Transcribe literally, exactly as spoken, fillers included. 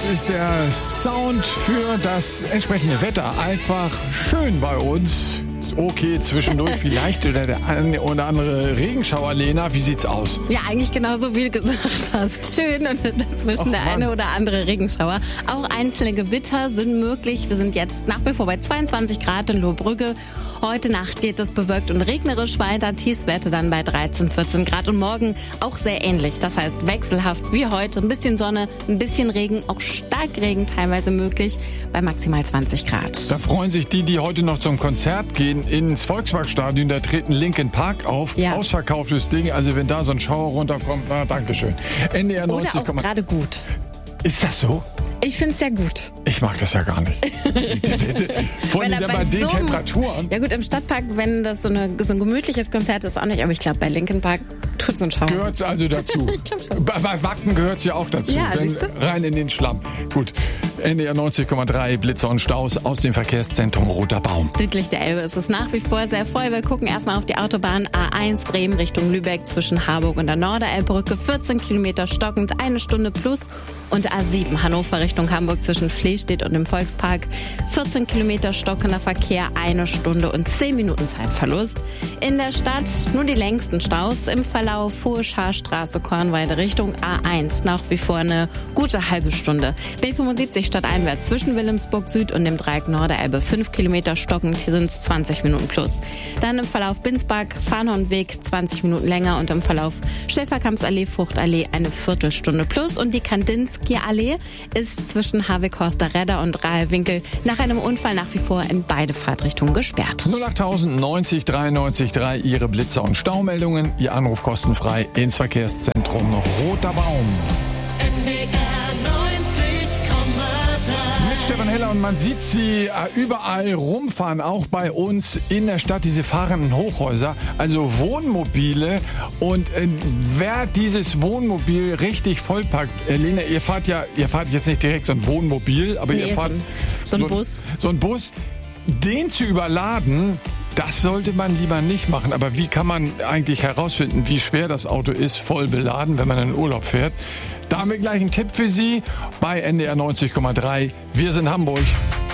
ist der Sound für das entsprechende Wetter. Einfach schön bei uns. Ist okay, zwischendurch vielleicht oder der eine oder andere Regenschauer. Lena, wie sieht's aus? Ja, eigentlich genauso wie du gesagt hast. Schön und dazwischen der eine oder andere Regenschauer. Auch einzelne Gewitter sind möglich. Wir sind jetzt nach wie vor bei zweiundzwanzig Grad in Lohbrügge. Heute Nacht geht es bewölkt und regnerisch weiter. Tiefstwerte dann bei dreizehn, vierzehn Grad und morgen auch sehr ähnlich. Das heißt wechselhaft wie heute. Ein bisschen Sonne, ein bisschen Regen, auch Starkregen teilweise möglich bei maximal zwanzig Grad. Da freuen sich die, die heute noch zum Konzert gehen ins Volksparkstadion. Da treten Linkin Park auf. Ja. Ausverkauftes Ding. Also wenn da so ein Schauer runterkommt, na Dankeschön. N D R neunzig. Oder auch gerade gut. Ist das so? Ich finde es sehr gut. Ich mag das ja gar nicht. Vor allem bei den so Temperaturen. Ja gut, im Stadtpark, wenn das so, eine, so ein gemütliches Konzert ist, auch nicht. Aber ich glaube, bei Linkin Park tut so ein Schauer. Gehört es also dazu. Ich glaube schon. Bei, bei Wacken gehört es ja auch dazu. Ja, Denn rein in den Schlamm. Gut. N D R neunzig Komma drei, Blitzer und Staus aus dem Verkehrszentrum Roter Baum. Südlich der Elbe ist es nach wie vor sehr voll. Wir gucken erstmal auf die Autobahn A eins Bremen Richtung Lübeck zwischen Harburg und der Norderelbbrücke. vierzehn Kilometer stockend, eine Stunde plus. Und A sieben Hannover Richtung Hamburg zwischen Flehstedt und dem Volkspark. vierzehn Kilometer stockender Verkehr, eine Stunde und zehn Minuten Zeitverlust. In der Stadt nur die längsten Staus im Verlauf Hohe Scharstraße, Kornweide Richtung A eins. Nach wie vor eine gute halbe Stunde. B fünfundsiebzig stadteinwärts zwischen Wilhelmsburg Süd und dem Dreieck Norderelbe. fünf Kilometer stockend, hier sind es zwanzig Minuten plus. Dann im Verlauf Binsbach, Farnhornweg zwanzig Minuten länger und im Verlauf Schäferkampsallee, Fruchtallee eine Viertelstunde plus. Und die Kandinsky-Allee ist zwischen Havekhorster Redder und Rahe-Winkel nach einem Unfall nach wie vor in beide Fahrtrichtungen gesperrt. null acht neunzig dreiundneunzig drei, Ihre Blitzer und Staumeldungen. Ihr Anruf kostenfrei ins Verkehrszentrum Roter Baum. Stefan Heller, und man sieht sie überall rumfahren, auch bei uns in der Stadt, diese fahrenden Hochhäuser, also Wohnmobile. Und äh, wer dieses Wohnmobil richtig vollpackt, äh, Lena, ihr fahrt ja, ihr fahrt jetzt nicht direkt so ein Wohnmobil, aber nee, ihr fahrt so ein, so ein Bus. So ein Bus, den zu überladen, das sollte man lieber nicht machen. Aber wie kann man eigentlich herausfinden, wie schwer das Auto ist, voll beladen, wenn man in den Urlaub fährt? Da haben wir gleich einen Tipp für Sie bei N D R neunzig Komma drei. Wir sind Hamburg.